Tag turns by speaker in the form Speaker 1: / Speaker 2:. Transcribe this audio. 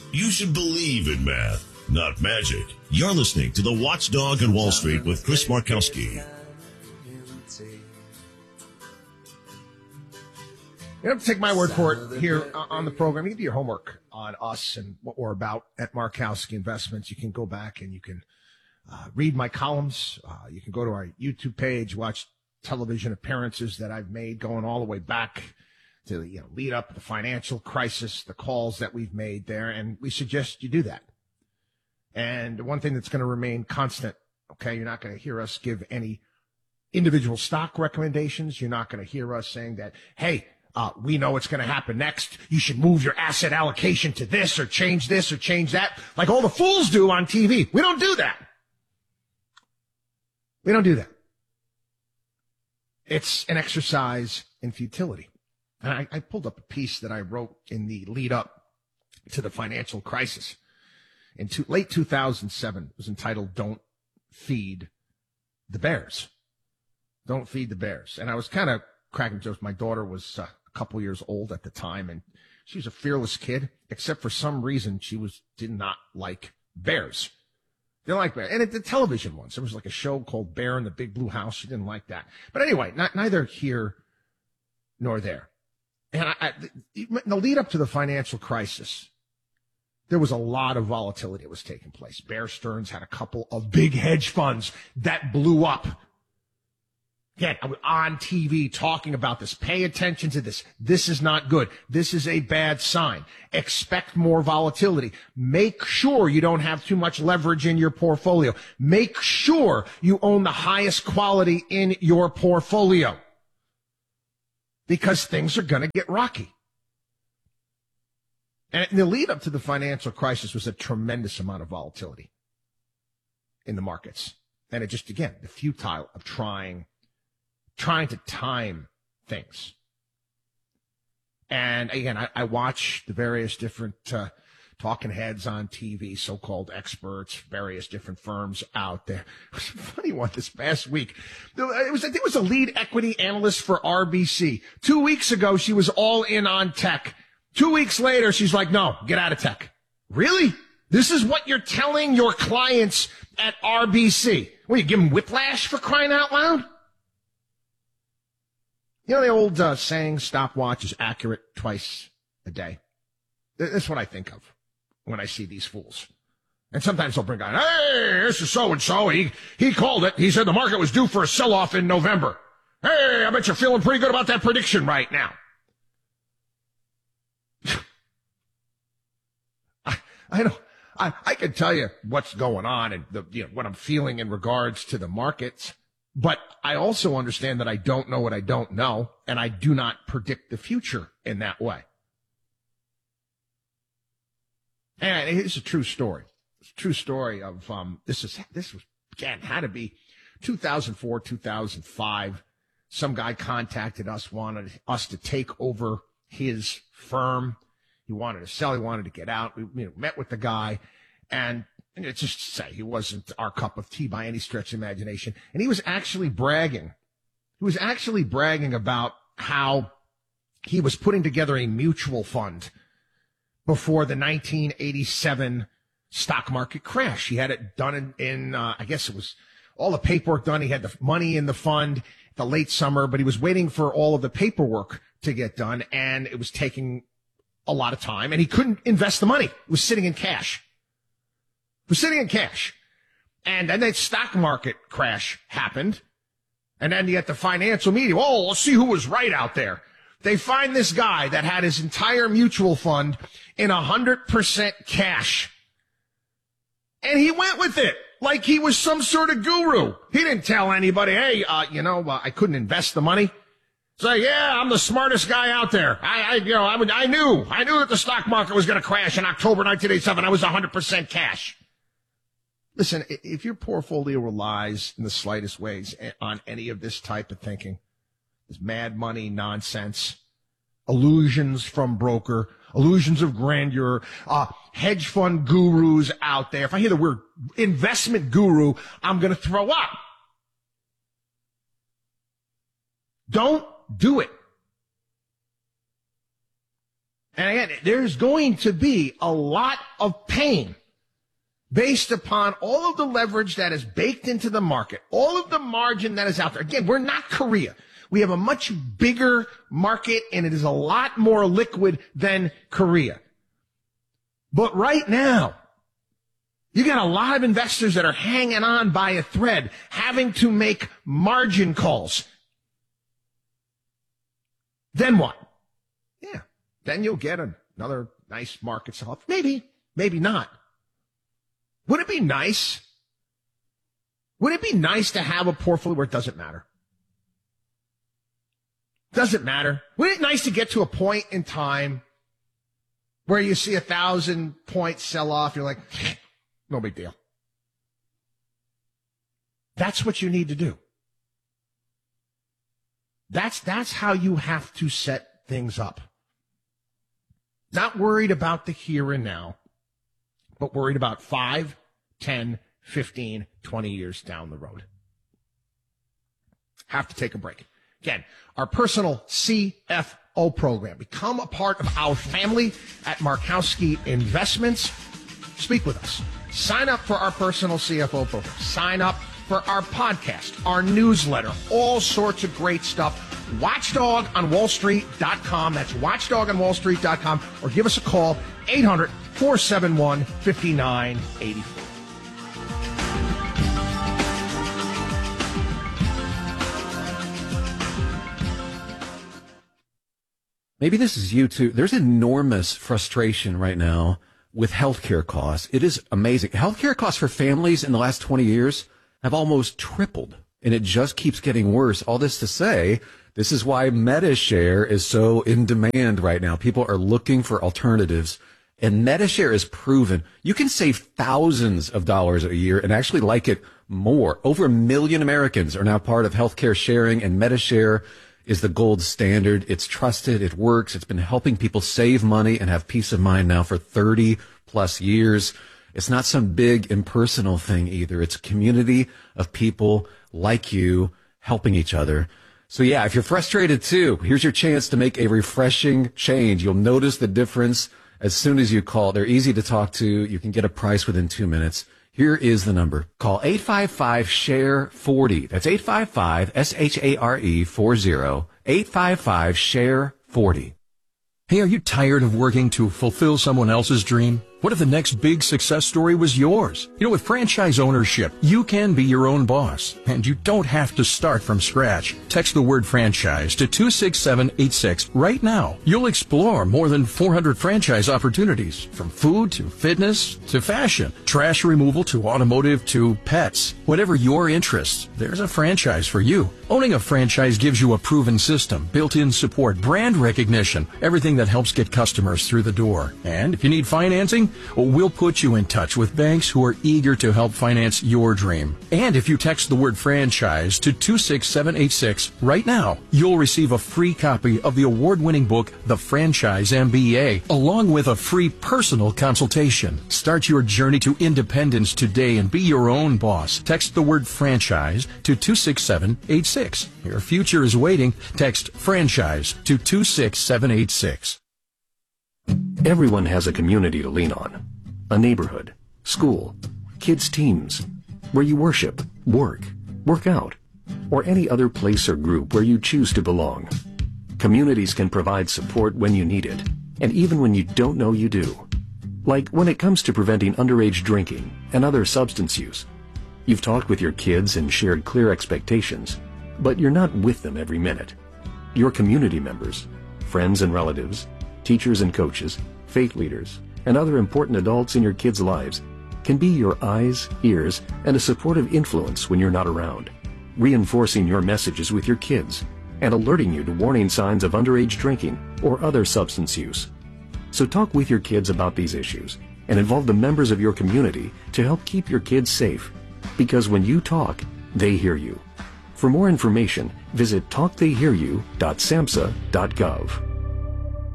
Speaker 1: You should believe in math, not magic. You're listening to The Watchdog on Wall Street with Chris Markowski.
Speaker 2: You don't have to take my word for it here on the program. You can do your homework on us and what we're about at Markowski Investments. You can go back and you can read my columns. You can go to our YouTube page, watch television appearances that I've made going all the way back to the lead up to the financial crisis, the calls that we've made there, and we suggest you do that. And one thing that's going to remain constant, okay, you're not going to hear us give any individual stock recommendations. You're not going to hear us saying that, hey, we know what's going to happen next. You should move your asset allocation to this or change that, like all the fools do on TV. We don't do that. We don't do that. It's an exercise in futility. And I pulled up a piece that I wrote in the lead up to the financial crisis in late 2007. It was entitled, Don't Feed the Bears. Don't Feed the Bears. And I was kind of cracking jokes. My daughter was a couple years old at the time, and she was a fearless kid, except for some reason she did not like bears. Didn't like bears. And the television ones. There was like a show called Bear in the Big Blue House. She didn't like that. But anyway, neither here nor there. And in the lead up to the financial crisis, there was a lot of volatility that was taking place. Bear Stearns had a couple of big hedge funds that blew up. Again, I was on TV talking about this. Pay attention to this. This is not good. This is a bad sign. Expect more volatility. Make sure you don't have too much leverage in your portfolio. Make sure you own the highest quality in your portfolio, because things are going to get rocky. And the lead up to the financial crisis was a tremendous amount of volatility in the markets. And it just, again, the futile of trying to time things. And again, I watch the various different talking heads on TV, so-called experts, various different firms out there. It was a funny one this past week. I think it was a lead equity analyst for RBC. 2 weeks ago, she was all in on tech. 2 weeks later, she's like, no, get out of tech. Really? This is what you're telling your clients at RBC? What, you give them whiplash for crying out loud? You know the old saying, stopwatch is accurate twice a day? That's what I think of when I see these fools. And sometimes they'll bring out, hey, this is so-and-so. He called it. He said the market was due for a sell-off in November. Hey, I bet you're feeling pretty good about that prediction right now. I can tell you what's going on and what I'm feeling in regards to the markets, but I also understand that I don't know what I don't know, and I do not predict the future in that way. And it's a true story. It's a true story of this was again had to be 2004, 2005. Some guy contacted us, wanted us to take over his firm. He wanted to sell. He wanted to get out. We met with the guy, and just to say, he wasn't our cup of tea by any stretch of imagination. And he was actually bragging. He was actually bragging about how he was putting together a mutual fund before the 1987 stock market crash. He had it done in I guess it was all the paperwork done. He had the money in the fund the late summer, but he was waiting for all of the paperwork to get done, and it was taking a lot of time, and he couldn't invest the money. It was sitting in cash. It was sitting in cash. And then that stock market crash happened, and then you get the financial media. Oh, let's see who was right out there. They find this guy that had his entire mutual fund in 100% cash. And he went with it like he was some sort of guru. He didn't tell anybody, hey, I couldn't invest the money. So yeah, I'm the smartest guy out there. I knew that the stock market was going to crash in October 1987. I was 100% cash. Listen, if your portfolio relies in the slightest ways on any of this type of thinking, this mad money nonsense, illusions from broker, illusions of grandeur, hedge fund gurus out there. If I hear the word investment guru, I'm going to throw up. Don't do it. And again, there's going to be a lot of pain based upon all of the leverage that is baked into the market, all of the margin that is out there. Again, we're not Korea. We have a much bigger market, and it is a lot more liquid than Korea. But right now, you got a lot of investors that are hanging on by a thread, having to make margin calls. Then what? Yeah, then you'll get another nice market sell-off. Maybe, maybe not. Would it be nice? Would it be nice to have a portfolio where it doesn't matter? Doesn't matter. Wouldn't it be nice to get to a point in time where you see 1,000-point sell-off, you're like, no big deal. That's what you need to do. That's how you have to set things up. Not worried about the here and now, but worried about 5, 10, 15, 20 years down the road. Have to take a break. Again, our personal CFO program. Become a part of our family at Markowski Investments. Speak with us. Sign up for our personal CFO program. Sign up for our podcast, our newsletter, all sorts of great stuff. WatchDogOnWallStreet.com. That's WatchDogOnWallStreet.com. Or give us a call, 800-471-5984.
Speaker 3: Maybe this is you too. There's enormous frustration right now with healthcare costs. It is amazing. Healthcare costs for families in the last 20 years have almost tripled, and it just keeps getting worse. All this to say, this is why MediShare is so in demand right now. People are looking for alternatives, and MediShare is proven. You can save thousands of dollars a year and actually like it more. Over 1 million Americans are now part of healthcare sharing, and MediShare is the gold standard. It's trusted. It works. It's been helping people save money and have peace of mind now for 30 plus years. It's not some big impersonal thing either. It's a community of people like you helping each other. So yeah, if you're frustrated too, here's your chance to make a refreshing change. You'll notice the difference as soon as you call. They're easy to talk to. You can get a price within 2 minutes. Here is the number. Call 855-SHARE-40. That's 855-SHARE-40. 855-SHARE-40.
Speaker 4: Hey, are you tired of working to fulfill someone else's dream? What if the next big success story was yours? You know, with franchise ownership, you can be your own boss, and you don't have to start from scratch. Text the word franchise to 26786 right now. You'll explore more than 400 franchise opportunities, from food to fitness to fashion, trash removal to automotive to pets. Whatever your interests, there's a franchise for you. Owning a franchise gives you a proven system, built-in support, brand recognition, everything that helps get customers through the door. And if you need financing, we'll put you in touch with banks who are eager to help finance your dream. And if you text the word franchise to 26786 right now, you'll receive a free copy of the award-winning book, The Franchise MBA, along with a free personal consultation. Start your journey to independence today and be your own boss. Text the word franchise to 26786. Your future is waiting. Text franchise to 26786.
Speaker 5: Everyone has a community to lean on. A neighborhood, school, kids' teams, where you worship, work out, or any other place or group where you choose to belong. Communities can provide support when you need it, and even when you don't know you do. Like when it comes to preventing underage drinking and other substance use. You've talked with your kids and shared clear expectations, but you're not with them every minute. Your community members, friends and relatives, teachers and coaches, faith leaders, and other important adults in your kids' lives can be your eyes, ears, and a supportive influence when you're not around, reinforcing your messages with your kids and alerting you to warning signs of underage drinking or other substance use. So talk with your kids about these issues and involve the members of your community to help keep your kids safe, because when you talk, they hear you. For more information, visit talktheyhearyou.samhsa.gov.